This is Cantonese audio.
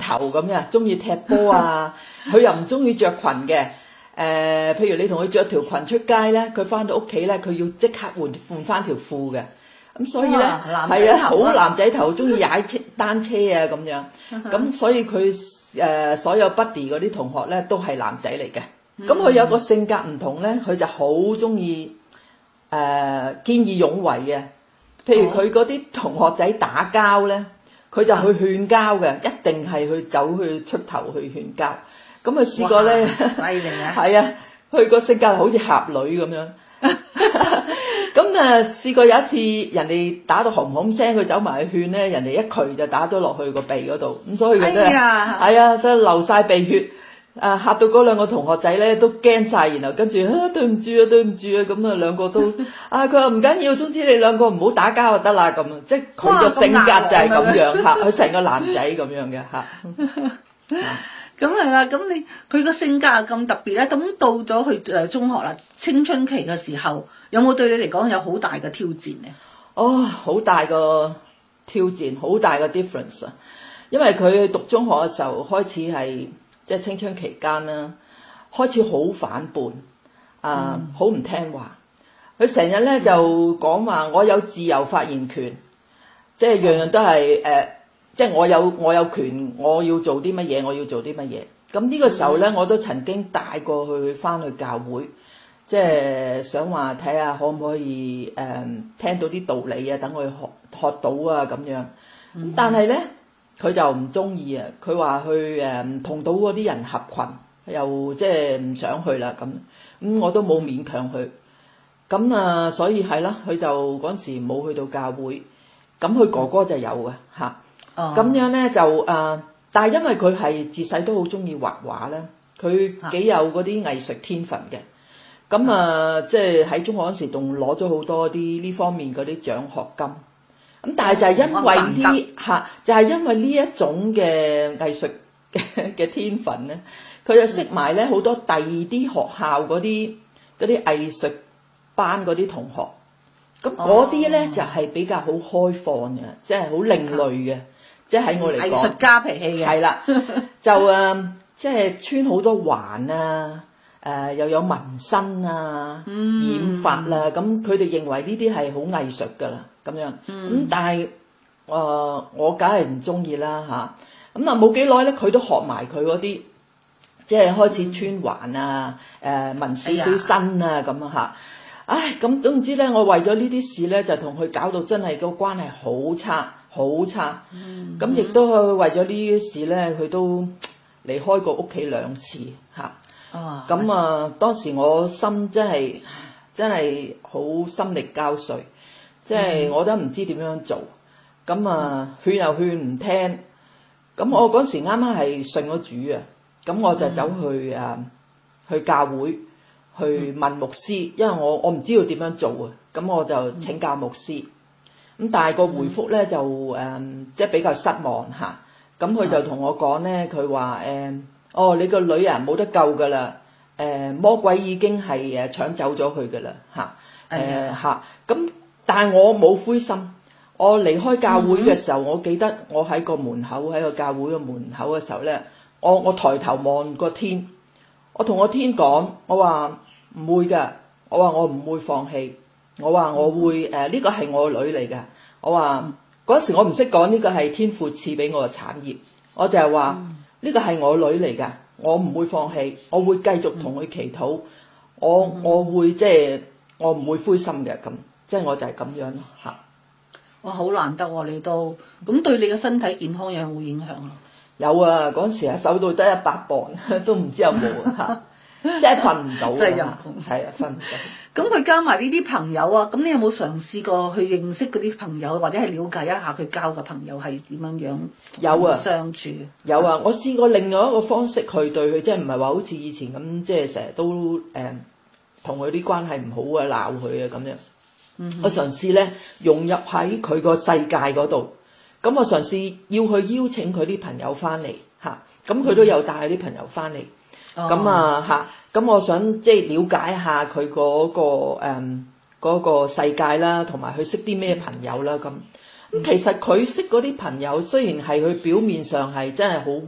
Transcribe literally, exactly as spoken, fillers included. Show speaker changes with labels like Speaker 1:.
Speaker 1: 頭咁嘅，中意踢波啊，佢又唔中意着裙嘅。誒、呃，譬如你同佢着條裙出街咧，佢翻到屋企咧，佢要即刻換換翻條褲嘅。咁所以咧，係啊，好男仔頭，中意踩車單車啊咁樣。咁所以佢誒、呃、所有 buddy 嗰啲同學咧都係男仔嚟嘅。咁佢有個性格唔同咧，佢就好中意誒見義勇為嘅。譬如佢嗰啲同學仔打交咧，佢就去勸交嘅，一定係去走去出頭去勸交。咁佢試過咧，
Speaker 2: 犀利啊！
Speaker 1: 係啊，佢個性格好似俠女咁樣。咁啊，試過有一次人哋打到轟轟聲，佢走埋去勸咧，人哋一拳就打咗落去個鼻嗰度，咁所以佢都係係啊，都流晒鼻血。啊！嚇到嗰兩個同學仔咧都驚晒，然後跟住啊對唔住啊對唔住啊咁啊兩個都啊佢話唔緊要，總之你兩個唔好打交就得啦咁啊，即係佢個性格就係咁樣嚇，佢成個男仔咁樣嘅嚇。
Speaker 2: 咁係啦，咁你佢個性格咁特別咧，咁到咗去誒中學啦，青春期嘅時候，有冇對你嚟講有好大嘅挑戰咧？
Speaker 1: 哦，好大個挑戰，好大個 difference 啊！因為佢讀中學嘅時候開始係。即係青春期間啦，開始好反叛，啊，好唔聽話。佢成日咧就講話我有自由發言權，即係樣樣都係誒、呃，即係我有我有權，我要做啲乜嘢，我要做啲乜嘢。咁呢個時候咧，我都曾經帶過去翻去教會，即係想話睇下可唔可以誒、呃、聽到啲道理啊，等佢學學到啊咁樣。咁但係咧。佢就唔中意啊！佢話去誒唔同到嗰啲人合群，又即係唔想去啦咁。咁我都冇勉強佢。咁啊，所以係啦，佢就嗰陣時冇去到教會。咁佢哥哥就有嘅嚇。咁、嗯、樣咧就誒、呃，但係因為佢係自細都好中意畫畫咧，佢幾有嗰啲藝術天分嘅。咁啊，即係喺中學嗰陣時仲攞咗好多啲呢方面嗰啲獎學金。咁但係就係因為呢嚇，就係因為呢一種嘅藝術嘅嘅天分咧，佢就識埋咧好多第二啲學校嗰啲嗰啲藝術班嗰啲同學，咁嗰啲咧就係比較好開放嘅，即係好另類嘅，即係喺我嚟講，
Speaker 2: 藝術家脾氣嘅，
Speaker 1: 係啦，就誒即係穿好多環啊，誒又有紋身啊、染髮啦，咁佢哋認為呢啲係好藝術㗎啦。咁樣，咁、嗯、但係，誒、呃、我梗係唔中意啦嚇。咁啊冇幾耐咧，佢都學埋佢嗰啲，即係開始穿環啊，誒紋少少身啊咁啊嚇。唉，咁總之咧，我為咗呢啲事咧，就同佢搞到真係個關係好差，好差。咁亦、嗯、都為咗呢啲事咧，佢都離開過屋企兩次嚇。哦。咁啊，當時我心真係真係好心力交瘁。即係我都唔知點樣做，咁啊勸又勸唔聽，咁我嗰時啱啱係信咗主啊，咁我就走去誒去教會去問牧師，因為我我唔知道點樣做啊，咁我就請教牧師，咁但係個回覆咧就誒即係比較失望嚇，咁佢就同我講咧，佢話誒哦你個女啊冇得救噶啦，誒魔鬼已經係誒搶走咗佢噶啦嚇，誒嚇咁。但係我冇灰心，我離開教會嘅時候，我記得我喺個門口喺個教會嘅門口嘅時候咧，我我抬頭望個天，我同個天講，我話唔會㗎，我話我唔會放棄，我話我會誒呢個係我女嚟㗎，我話嗰時我唔識講呢個係天父賜俾我嘅產業，我就係話呢個係我女嚟㗎，我唔會放棄，我會繼續同佢祈禱，我我會即係我唔會灰心嘅咁。即係我就係咁樣咯嚇。
Speaker 2: 哇，好難得喎！你都咁對你嘅身體健康有冇影響啊？
Speaker 1: 有啊，嗰陣時啊，瘦到得一百磅，都唔知有冇啊嚇。即係瞓唔到。真係陰功。係啊，瞓唔到。
Speaker 2: 咁佢加埋呢啲朋友啊，咁你有冇嘗試過去認識嗰啲朋友，或者係了解一下佢交嘅朋友係點樣樣？
Speaker 1: 有啊，
Speaker 2: 相處。
Speaker 1: 有啊，我試過另外一個方式去對佢，即係唔係話好似以前咁，即係成日都誒同佢啲關係唔好啊，鬧佢啊咁樣。我嘗試咧融入喺佢個世界嗰度，咁我嘗試要去邀請佢啲朋友翻嚟嚇，咁佢都有帶啲朋友翻嚟，咁啊嚇，咁我想即係了解下佢嗰個誒嗰個世界啦，同埋佢識啲咩朋友啦咁。咁其實佢識嗰啲朋友，雖然係佢表面上係真係好